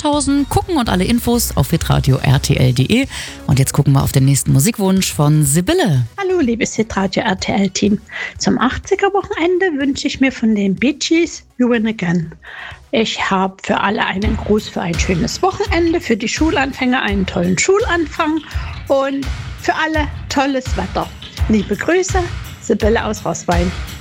Nordhausen. Gucken und alle Infos auf hitradio rtl.de. Und jetzt gucken wir auf den nächsten Musikwunsch von Sibylle. Hallo, liebes Hitradio RTL-Team. Zum 80er-Wochenende wünsche ich mir von den Bee Gees You Win Again. Ich habe für alle einen Gruß für ein schönes Wochenende, für die Schulanfänger einen tollen Schulanfang und für alle tolles Wetter. Liebe Grüße, Sibylle aus Roßwein.